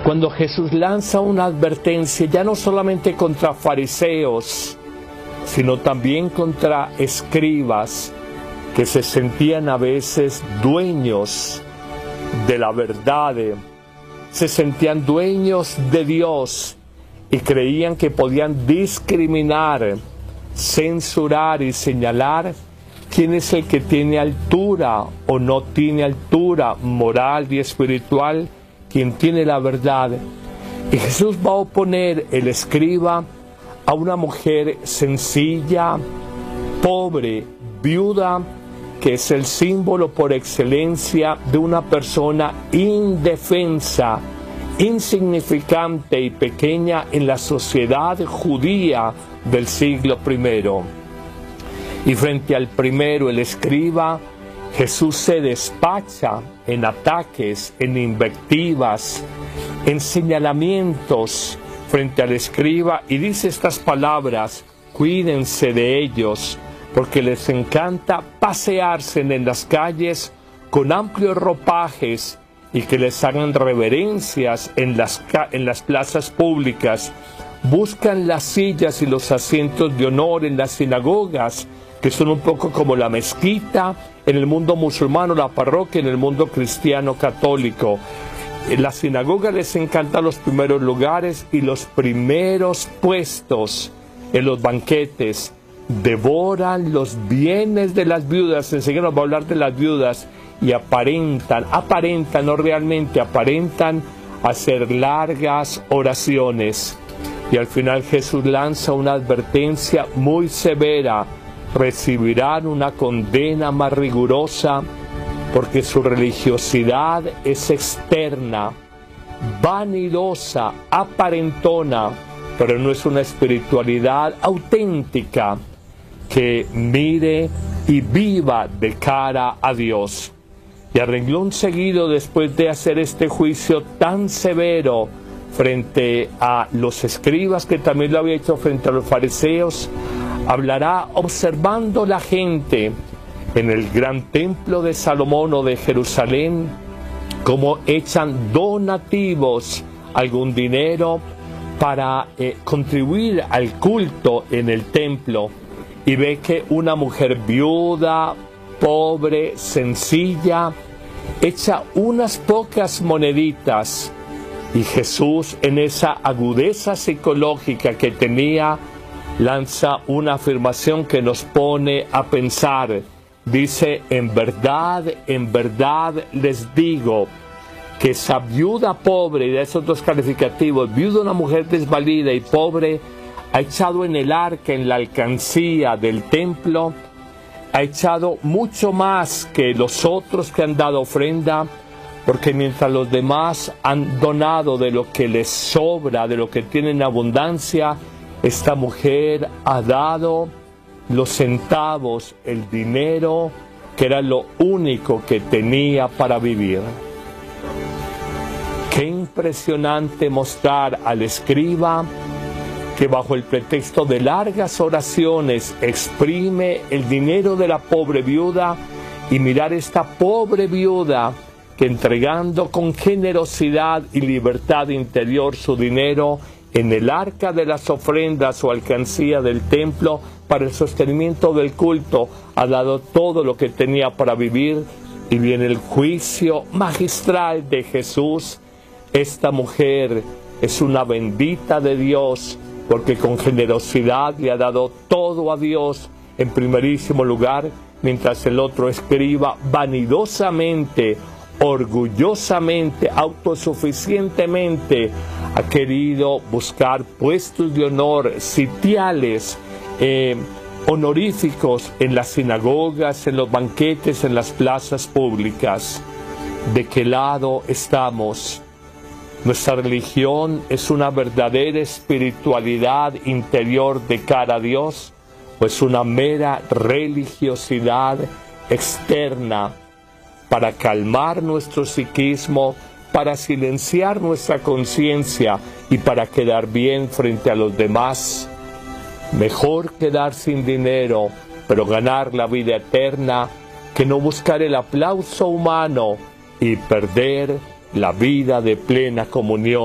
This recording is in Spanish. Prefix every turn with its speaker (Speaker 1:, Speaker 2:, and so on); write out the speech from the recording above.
Speaker 1: Cuando Jesús lanza una advertencia ya no solamente contra fariseos, sino también contra escribas que se sentían a veces dueños de la verdad, se sentían dueños de Dios y creían que podían discriminar, censurar y señalar quién es el que tiene altura o no tiene altura moral y espiritual, quién tiene la verdad. Y Jesús va a oponer el escriba a una mujer sencilla, pobre, viuda, que es el símbolo por excelencia de una persona indefensa, insignificante y pequeña en la sociedad judía del siglo I. Y frente al primero, el escriba, Jesús se despacha en ataques, en invectivas, en señalamientos frente al escriba y dice estas palabras: cuídense de ellos, porque les encanta pasearse en las calles con amplios ropajes y que les hagan reverencias en las plazas públicas. Buscan las sillas y los asientos de honor en las sinagogas, que son un poco como la mezquita en el mundo musulmán o la parroquia en el mundo cristiano católico. En la sinagoga les encantan los primeros lugares y los primeros puestos en los banquetes. Devoran los bienes de las viudas. Enseguida nos va a hablar de las viudas. Y aparentan, no realmente, aparentan hacer largas oraciones. Y al final Jesús lanza una advertencia muy severa: recibirán una condena más rigurosa, porque su religiosidad es externa, vanidosa, aparentona, pero no es una espiritualidad auténtica que mire y viva de cara a Dios. Y a renglón seguido, después de hacer este juicio tan severo frente a los escribas, que también lo había hecho frente a los fariseos, hablará observando la gente en el gran templo de Salomón o de Jerusalén, cómo echan donativos, algún dinero, para contribuir al culto en el templo. Y ve que una mujer viuda, pobre, sencilla, echa unas pocas moneditas. Y Jesús, en esa agudeza psicológica que tenía, lanza una afirmación que nos pone a pensar. Dice: en verdad les digo que esa viuda pobre, y de esos dos calificativos, viuda, una mujer desvalida, y pobre, ha echado en el arca, en la alcancía del templo, ha echado mucho más que los otros que han dado ofrenda, porque mientras los demás han donado de lo que les sobra, de lo que tienen abundancia, esta mujer ha dado los centavos, el dinero, que era lo único que tenía para vivir. Qué impresionante mostrar al escriba que bajo el pretexto de largas oraciones exprime el dinero de la pobre viuda, y mirar esta pobre viuda que, entregando con generosidad y libertad interior su dinero en el arca de las ofrendas o alcancía del templo para el sostenimiento del culto, ha dado todo lo que tenía para vivir. Y viene el juicio magistral de Jesús. Esta mujer es una bendita de Dios, porque con generosidad le ha dado todo a Dios en primerísimo lugar, mientras el otro escriba vanidosamente, orgullosamente, autosuficientemente ha querido buscar puestos de honor, sitiales, honoríficos en las sinagogas, en los banquetes, en las plazas públicas. ¿De qué lado estamos? Nuestra religión es una verdadera espiritualidad interior de cara a Dios, o es una mera religiosidad externa para calmar nuestro psiquismo, para silenciar nuestra conciencia y para quedar bien frente a los demás. Mejor quedar sin dinero, pero ganar la vida eterna, que no buscar el aplauso humano y perder la vida de plena comunión